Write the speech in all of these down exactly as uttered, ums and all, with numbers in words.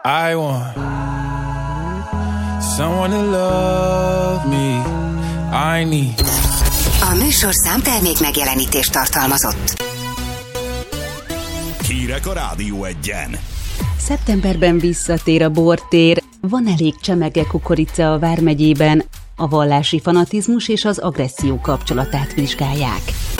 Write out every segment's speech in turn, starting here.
I want someone to love me. I need. A műsor számtermék megjelenítést tartalmazott. Hírek a Rádió Egyen. Szeptemberben visszatér a bortér, van elég csemege kukorica a Vármegyében, a vallási fanatizmus és az agresszió kapcsolatát vizsgálják.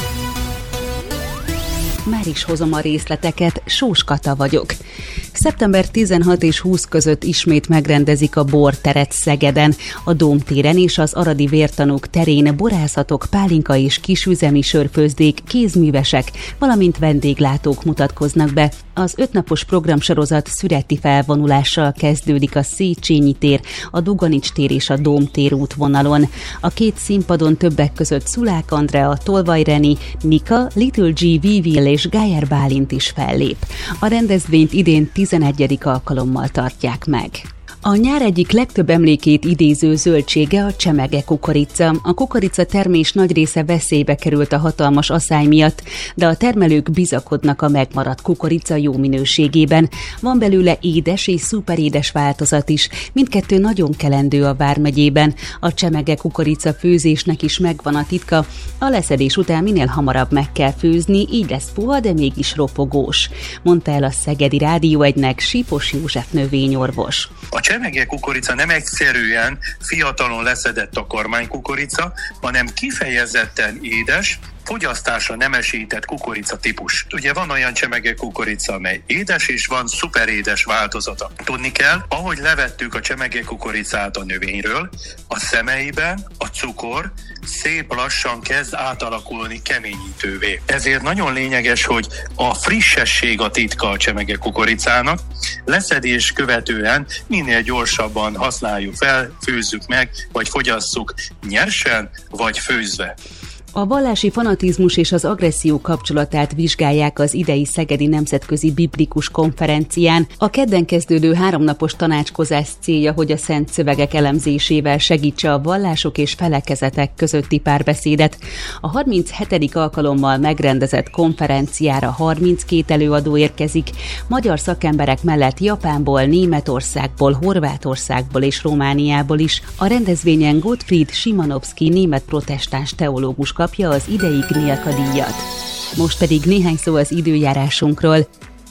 Már is hozom a részleteket, Sós Kata vagyok. szeptember tizenhat és húsz között ismét megrendezik a borteret Szegeden. A Dómtéren és az Aradi Vértanúk terén borászatok, pálinka és kisüzemi sörfőzdék, kézművesek, valamint vendéglátók mutatkoznak be. Az ötnapos programsorozat szüreti felvonulással kezdődik a Széchenyi tér, a Duganics tér és a Dómtér útvonalon. A két színpadon többek között Szulák Andrea, Tolvaj Reni, Nika, Little G, Vivil és Gájer Bálint is fellép. A rendezvényt idén tizenegyedik alkalommal tartják meg. A nyár egyik legtöbb emlékét idéző zöldsége a csemege kukorica. A kukorica termés nagy része veszélybe került a hatalmas aszály miatt, de a termelők bizakodnak a megmaradt kukorica jó minőségében. Van belőle édes és szuperédes változat is, mindkettő nagyon kelendő a Vármegyében. A csemege kukorica főzésnek is megvan a titka. A leszedés után minél hamarabb meg kell főzni, így lesz puha, de mégis ropogós, mondta el a Szegedi Rádió egynek Sipos József növényorvos. A csemege kukorica nem egyszerűen fiatalon leszedett takarmánykukorica, hanem kifejezetten édes, fogyasztásra nemesített kukorica típus. Ugye van olyan csemege kukorica, amely édes, és van szuperédes változata. Tudni kell, ahogy levettük a csemege kukoricát a növényről, a szemeiben a cukor szép lassan kezd átalakulni keményítővé. Ezért nagyon lényeges, hogy a frissesség a titka a csemege kukoricának. Leszedés követően minél gyorsabban használjuk fel, főzzük meg, vagy fogyasszuk nyersen, vagy főzve. A vallási fanatizmus és az agresszió kapcsolatát vizsgálják az idei Szegedi Nemzetközi Biblikus Konferencián. A kedden kezdődő háromnapos tanácskozás célja, hogy a szent szövegek elemzésével segítse a vallások és felekezetek közötti párbeszédet. A harminchetedik alkalommal megrendezett konferenciára harminckét előadó érkezik, magyar szakemberek mellett Japánból, Németországból, Horvátországból és Romániából is. A rendezvényen Gottfried Szymanowski német protestáns teológus kapja az idei Gnilka díjat. Most pedig néhány szó az időjárásunkról.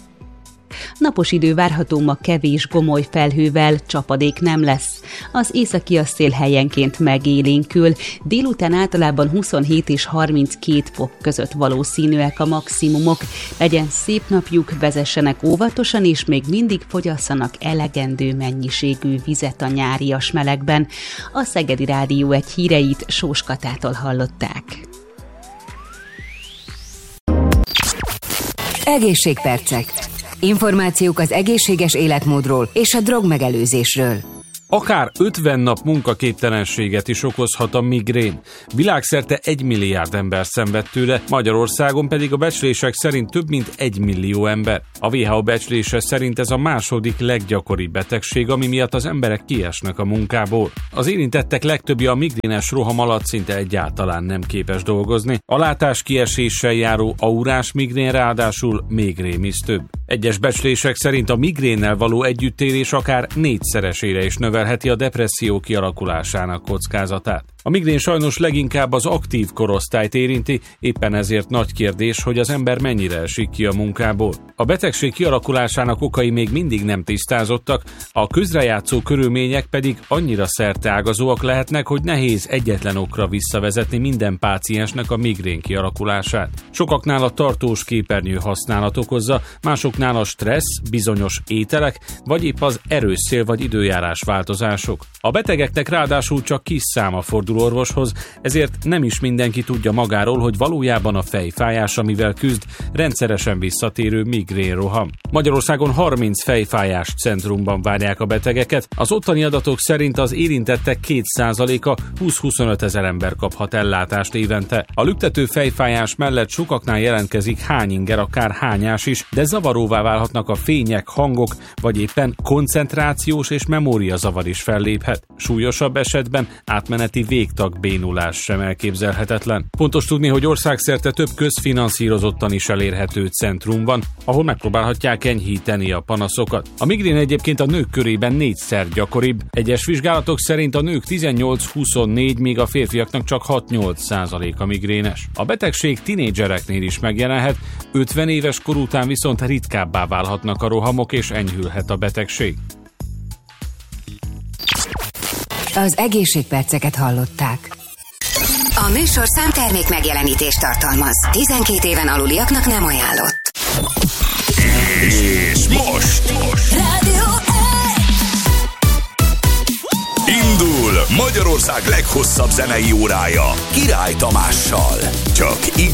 Napos idő várható ma kevés gomoly felhővel, csapadék nem lesz. Az északi szél helyenként megélénkül, délután általában huszonhét és harminckét fok között valószínűek a maximumok. Legyen szép napjuk, vezessenek óvatosan és még mindig fogyasszanak elegendő mennyiségű vizet a nyárias melegben. A Szegedi Rádió egy híreit Sós Katától hallották. Egészségpercek. Információk az egészséges életmódról és a drogmegelőzésről. Akár ötven nap munkaképtelenséget is okozhat a migrén. Világszerte egy milliárd ember szenved tőle, Magyarországon pedig a becslések szerint több mint egy millió ember. A dupla vé há o becslése szerint ez a második leggyakoribb betegség, ami miatt az emberek kiesnek a munkából. Az érintettek legtöbbje a migrénes roham alatt szinte egyáltalán nem képes dolgozni. A látás kieséssel járó aurás migrén ráadásul még rémisztőbb. Egyes becslések szerint a migrénnel való együttélés akár négyszeresére is növelheti a depresszió kialakulásának kockázatát. A migrén sajnos leginkább az aktív korosztályt érinti, éppen ezért nagy kérdés, hogy az ember mennyire esik ki a munkából. A betegség kialakulásának okai még mindig nem tisztázottak, a közrejátszó körülmények pedig annyira szerteágazóak lehetnek, hogy nehéz egyetlen okra visszavezetni minden páciensnek a migrén kialakulását. Sokaknál a tartós képernyő használat okozza, másoknál a stressz, bizonyos ételek, vagy épp az erős szél vagy időjárás változások. A betegeknek ráadásul csak kis száma fordul orvoshoz, ezért nem is mindenki tudja magáról, hogy valójában a fejfájás, amivel küzd, rendszeresen visszatérő migrénroham. Magyarországon harminc fejfájás centrumban várják a betegeket, az ottani adatok szerint az érintettek két százaléka, húsz-huszonöt ezer ember kaphat ellátást évente. A lüktető fejfájás mellett sokaknál jelentkezik hányinger, akár hányás is, de zavaróvá válhatnak a fények, hangok, vagy éppen koncentrációs és memóriazavar is felléphet. Súlyosabb esetben átmeneti vég végtag bénulás sem elképzelhetetlen. Fontos tudni, hogy országszerte több közfinanszírozottan is elérhető centrum van, ahol megpróbálhatják enyhíteni a panaszokat. A migrén egyébként a nők körében négyszer gyakoribb. Egyes vizsgálatok szerint a nők tizennyolc-huszonnégy, míg a férfiaknak csak hat-nyolc százaléka migrénes. A betegség tinédzsereknél is megjelenhet, ötven éves kor után viszont ritkábbá válhatnak a rohamok és enyhülhet a betegség. Az egészségperceket hallották. A műsor számtermék megjelenítést tartalmaz. tizenkét éven aluliaknak nem ajánlott. És most, most. Rádió indul Magyarország leghosszabb zenei órája Király Tamással. Csak igaz